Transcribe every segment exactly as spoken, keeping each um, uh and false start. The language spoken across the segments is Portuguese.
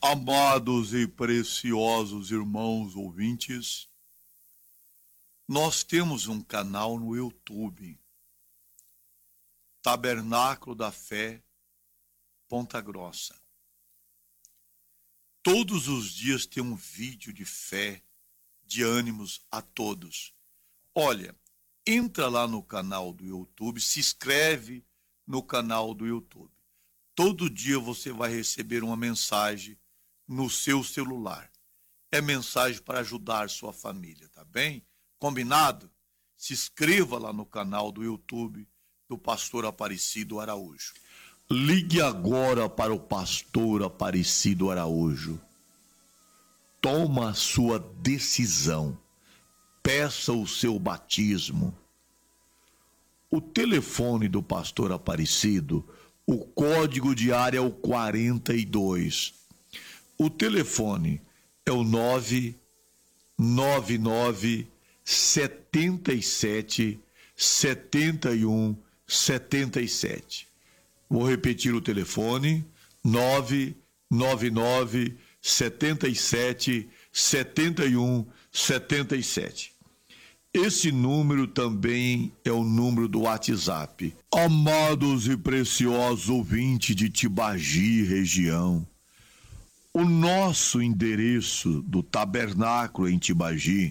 Amados e preciosos irmãos ouvintes, nós temos um canal no YouTube, Tabernáculo da Fé, Ponta Grossa. Todos os dias tem um vídeo de fé, de ânimos a todos. Olha, entra lá no canal do YouTube, se inscreve no canal do YouTube. Todo dia você vai receber uma mensagem no seu celular. É mensagem para ajudar sua família, tá bem? Combinado? Se inscreva lá no canal do YouTube do Pastor Aparecido Araújo. Ligue agora para o Pastor Aparecido Araújo. Toma a sua decisão. Peça o seu batismo. O telefone do Pastor Aparecido, o código de área é o quarenta e dois. O telefone é o nove nove nove, sete sete, sete um, sete sete. Vou repetir o telefone: nove nove nove, sete sete, sete um, sete sete. Esse número também é o número do WhatsApp. Amados e preciosos ouvintes de Tibagi região, o nosso endereço do tabernáculo em Tibagi,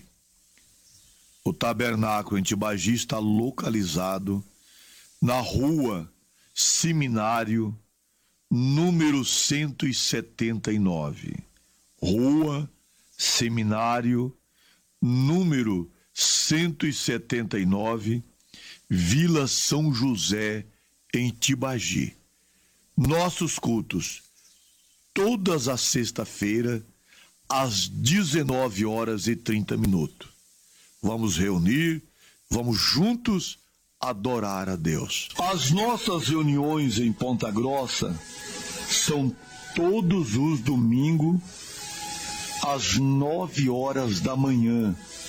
o tabernáculo em Tibagi está localizado na rua Seminário, número cento e setenta e nove. Rua Seminário, número cento e setenta e nove, Vila São José, em Tibagi. Nossos cultos, todas as sexta-feira, às dezenove horas e trinta minutos. Vamos reunir, vamos juntos adorar a Deus. As nossas reuniões em Ponta Grossa são todos os domingos, às nove horas da manhã,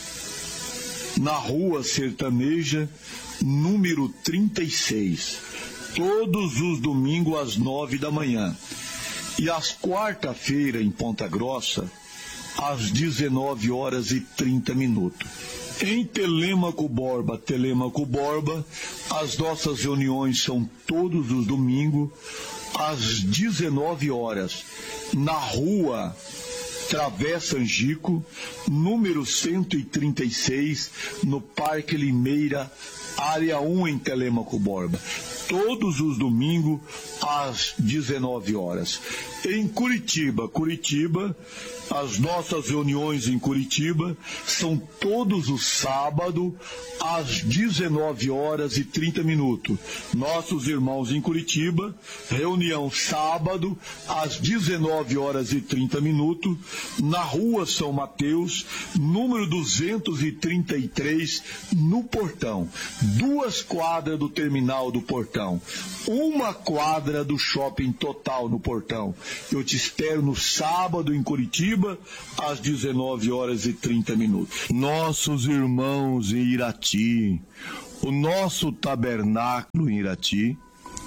na Rua Sertaneja, número trinta e seis. Todos os domingos, às nove da manhã. E às quarta-feira, em Ponta Grossa, às dezenove horas e trinta minutos. Em Telêmaco Borba, Telêmaco Borba, as nossas reuniões são todos os domingos, às dezenove horas, na Rua Travessa Angico, número cento e trinta e seis, no Parque Limeira, área um, em Telêmaco Borba. Todos os domingos, às dezenove horas. Em Curitiba, Curitiba, as nossas reuniões em Curitiba são todos os sábados, às dezenove horas e trinta minutos. Nossos irmãos em Curitiba, reunião sábado, às dezenove horas e trinta minutos, na Rua São Mateus, número duzentos e trinta e três, no Portão. Duas quadras do terminal do Portão. Uma quadra do Shopping Total no Portão. Eu te espero no sábado em Curitiba, às dezenove horas e trinta minutos. Nossos irmãos em Irati, o nosso tabernáculo em Irati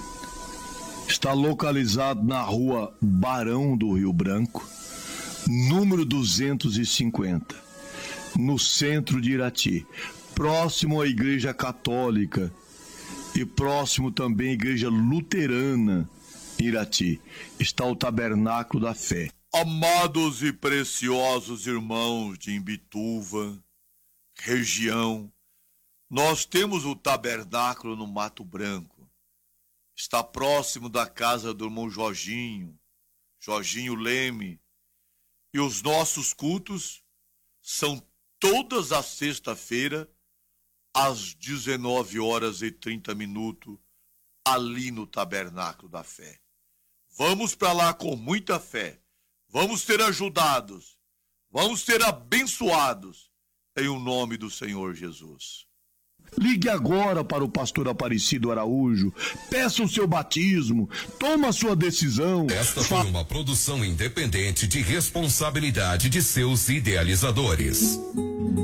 está localizado na Rua Barão do Rio Branco, número duzentos e cinquenta, no centro de Irati, próximo à Igreja Católica e próximo também à Igreja Luterana em Irati. Está o Tabernáculo da Fé. Amados e preciosos irmãos de Imbituva, região, nós temos o tabernáculo no Mato Branco. Está próximo da casa do irmão Jorginho, Jorginho Leme. E os nossos cultos são todas as sexta-feira, às dezenove horas e trinta minutos, ali no Tabernáculo da Fé. Vamos para lá com muita fé. Vamos ser ajudados. Vamos ser abençoados em o nome do Senhor Jesus. Ligue agora para o Pastor Aparecido Araújo, peça o seu batismo, toma a sua decisão. Esta foi uma produção independente de responsabilidade de seus idealizadores.